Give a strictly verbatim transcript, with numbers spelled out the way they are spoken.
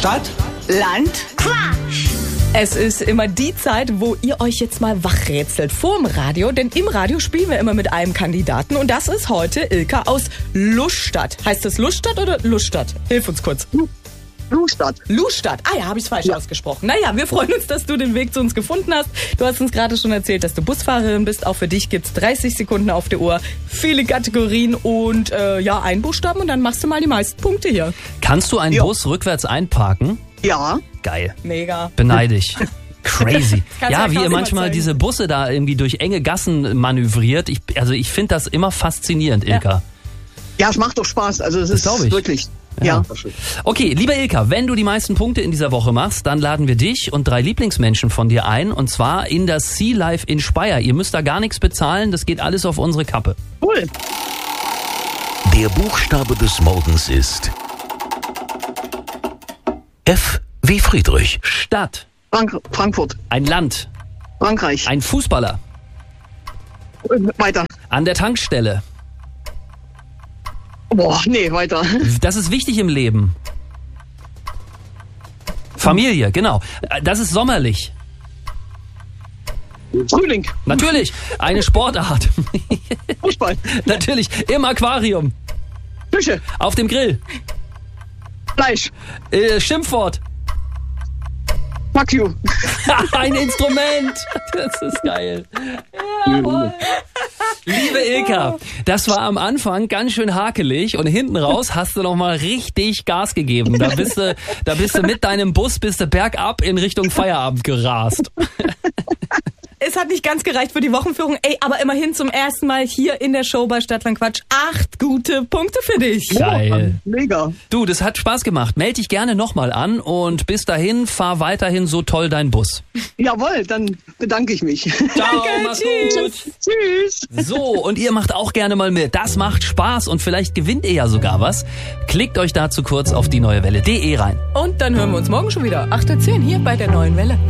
Stadt? Land? Quatsch! Es ist immer die Zeit, wo ihr euch jetzt mal wachrätselt vorm Radio, denn im Radio spielen wir immer mit einem Kandidaten und das ist heute Ilka aus Lustadt. Heißt das Lustadt oder Lustadt? Hilf uns kurz. Lustadt. Lustadt. Ah ja, habe ich es falsch ja. ausgesprochen. Naja, wir freuen uns, dass du den Weg zu uns gefunden hast. Du hast uns gerade schon erzählt, dass du Busfahrerin bist. Auch für dich gibt's dreißig Sekunden auf der Uhr, viele Kategorien und äh, ja, einen Buchstaben und dann machst du mal die meisten Punkte hier. Kannst du einen Jo. Bus rückwärts einparken? Ja. Geil. Mega. Beneide ich. Crazy. Ja, wie ihr Klaus manchmal immer diese Busse da irgendwie durch enge Gassen manövriert. Ich, also ich finde das immer faszinierend, Ilka. Ja, es macht doch Spaß. Also es ist glaub ich. wirklich. Ja. Ja. Okay, lieber Ilka, wenn du die meisten Punkte in dieser Woche machst, dann laden wir dich und drei Lieblingsmenschen von dir ein und zwar in das Sea Life in Speyer. Ihr müsst da gar nichts bezahlen, das geht alles auf unsere Kappe. Cool. Der Buchstabe des Morgens ist F wie Friedrich. Stadt. Frank Frankfurt. Ein Land. Frankreich. Ein Fußballer. Weiter. An der Tankstelle. Boah, nee, weiter. Das ist wichtig im Leben. Familie, genau. Das ist sommerlich. Frühling. Natürlich. Eine Sportart. Fußball. Natürlich. Im Aquarium. Küche. Auf dem Grill. Fleisch. Äh, Schimpfwort. Fuck you. Ein Instrument. Das ist geil. Jawohl. Liebe Ilka, das war am Anfang ganz schön hakelig und hinten raus hast du noch mal richtig Gas gegeben. Da bist du, da bist du mit deinem Bus bist du bergab in Richtung Feierabend gerast. Es hat nicht ganz gereicht für die Wochenführung, ey, aber immerhin zum ersten Mal hier in der Show bei Stadtland Quatsch. Acht gute Punkte für dich. Geil. Mega. Du, das hat Spaß gemacht. Meld dich gerne nochmal an und bis dahin fahr weiterhin so toll dein Bus. Jawohl, dann bedanke ich mich. Ciao, mach's gut. Tschüss. So, und ihr macht auch gerne mal mit. Das macht Spaß und vielleicht gewinnt ihr ja sogar was. Klickt euch dazu kurz auf die neue Welle punkt de rein. Und dann hören wir uns morgen schon wieder. acht Uhr zehn hier bei der Neuen Welle.